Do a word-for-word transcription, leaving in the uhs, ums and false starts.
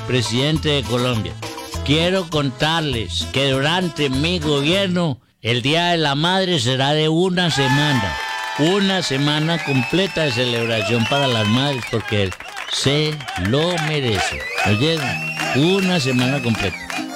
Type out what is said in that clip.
presidente de Colombia. Quiero contarles que durante mi gobierno el Día de la Madre será de una semana. Una semana completa de celebración para las madres porque se lo merece. ¿Oyeron? Una semana completa.